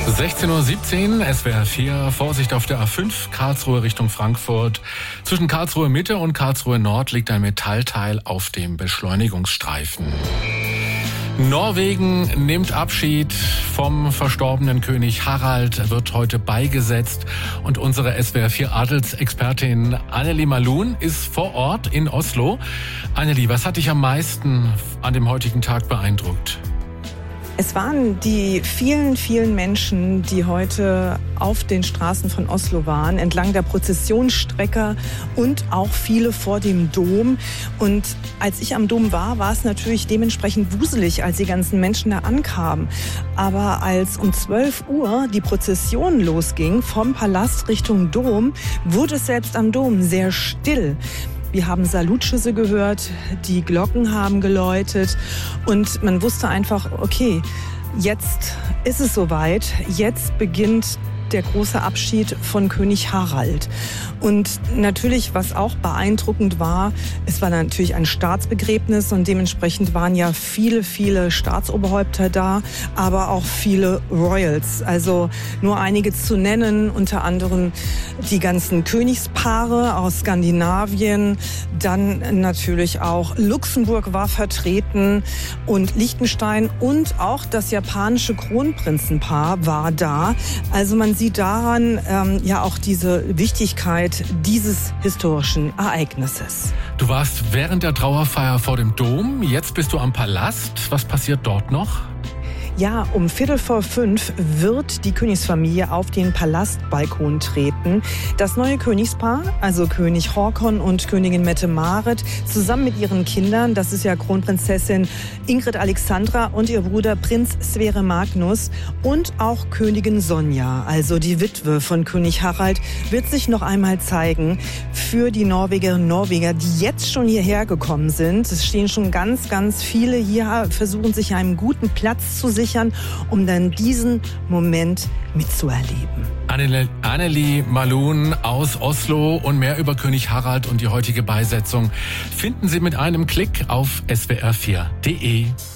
16:17 Uhr, SWR 4, Vorsicht auf der A5, Karlsruhe Richtung Frankfurt. Zwischen Karlsruhe Mitte und Karlsruhe Nord liegt ein Metallteil auf dem Beschleunigungsstreifen. Norwegen nimmt Abschied vom verstorbenen König Harald, wird heute beigesetzt. Und unsere SWR 4 Adelsexpertin Anneli Malun ist vor Ort in Oslo. Anneli, was hat dich am meisten an dem heutigen Tag beeindruckt? Es waren die vielen, vielen Menschen, die heute auf den Straßen von Oslo waren, entlang der Prozessionsstrecke und auch viele vor dem Dom. Und als ich am Dom war, war es natürlich dementsprechend wuselig, als die ganzen Menschen da ankamen. Aber als um 12 Uhr die Prozession losging vom Palast Richtung Dom, wurde es selbst am Dom sehr still. Wir haben Salutschüsse gehört, die Glocken haben geläutet und man wusste einfach, okay, jetzt ist es soweit, jetzt beginnt der große Abschied von König Harald. Und natürlich, was auch beeindruckend war, es war natürlich ein Staatsbegräbnis und dementsprechend waren ja viele, viele Staatsoberhäupter da, aber auch viele Royals. Also nur einige zu nennen, unter anderem die ganzen Königspaare aus Skandinavien, dann natürlich auch Luxemburg war vertreten und Liechtenstein und auch das japanische Kronprinzenpaar war da. Also man sieht daran ja auch diese Wichtigkeit dieses historischen Ereignisses. Du warst während der Trauerfeier vor dem Dom, jetzt bist du am Palast. Was passiert dort noch? Ja, um 4:45 wird die Königsfamilie auf den Palastbalkon treten. Das neue Königspaar, also König Håkon und Königin Mette-Marit, zusammen mit ihren Kindern, das ist ja Kronprinzessin Ingrid Alexandra und ihr Bruder Prinz Sverre Magnus und auch Königin Sonja, also die Witwe von König Harald, wird sich noch einmal zeigen für die Norwegerinnen und Norweger, die jetzt schon hierher gekommen sind. Es stehen schon ganz, ganz viele hier, versuchen sich einen guten Platz zu sichern, um dann diesen Moment mitzuerleben. Anneli Malun aus Oslo und mehr über König Harald und die heutige Beisetzung finden Sie mit einem Klick auf swr4.de.